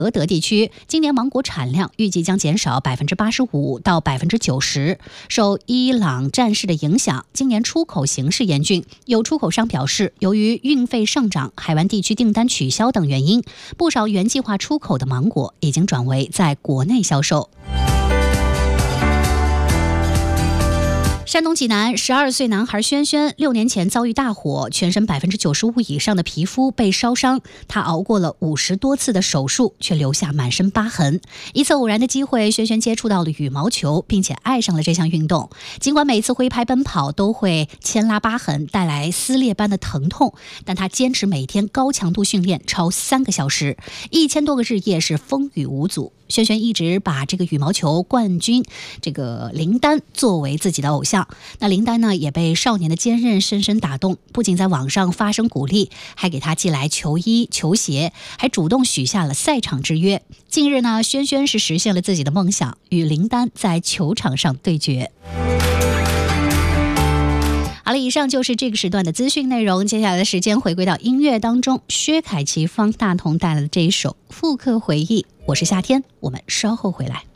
俄德地区，今年芒果产量预计将减少85%到90%。受伊朗战事的影响，今年出口形势严峻。有出口商表示，由于运费上涨、海湾地区订单取消等原因，不少原计划出口的芒果已经转为在国内销售。山东济南12岁男孩轩轩6年前遭遇大火，全身95%以上的皮肤被烧伤，他熬过了50多次的手术，却留下满身疤痕。一次偶然的机会，轩轩接触到了羽毛球，并且爱上了这项运动。尽管每次挥拍奔跑都会牵拉疤痕，带来撕裂般的疼痛，但他坚持每天高强度训练超3个小时，1000多个日夜是风雨无阻。轩轩一直把这个羽毛球冠军林丹作为自己的偶像。那林丹呢，也被少年的坚韧深深打动，不仅在网上发声鼓励，还给他寄来球衣球鞋，还主动许下了赛场之约。近日呢，轩轩是实现了自己的梦想，与林丹在球场上对决。好了，以上就是这个时段的资讯内容。接下来的时间回归到音乐当中，薛凯琪、方大同带来的这一首《复刻回忆》。我是夏天，我们稍后回来。